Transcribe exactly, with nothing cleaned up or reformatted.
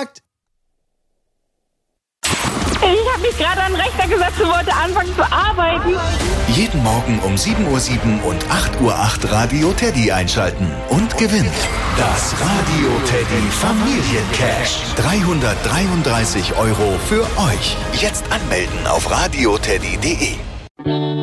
gesagt. Ich habe mich gerade an den Rechner gesetzt und wollte anfangen zu arbeiten. Jeden Morgen um sieben Uhr sieben und acht Uhr acht Radio Teddy einschalten und gewinnt das Radio Teddy Familiencash. dreihundertdreiunddreißig Euro für euch. Jetzt anmelden auf radioteddy punkt de.